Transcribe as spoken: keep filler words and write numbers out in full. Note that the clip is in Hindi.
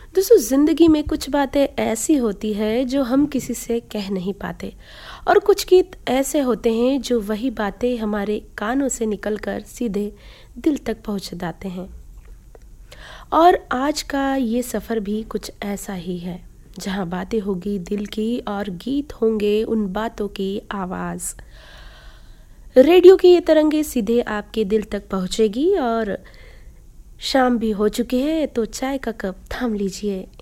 दोस्तों, ज़िंदगी में कुछ बातें ऐसी होती है जो हम किसी से कह नहीं पाते और कुछ गीत ऐसे होते हैं जो वही बातें हमारे कानों से निकलकर सीधे दिल तक पहुंच जाते हैं। और आज का ये सफ़र भी कुछ ऐसा ही है, जहां बातें होगी दिल की और गीत होंगे उन बातों की आवाज़। रेडियो की ये तरंगे सीधे आपके दिल तक पहुंचेगी और शाम भी हो चुकी है, तो चाय का कप थाम लीजिए,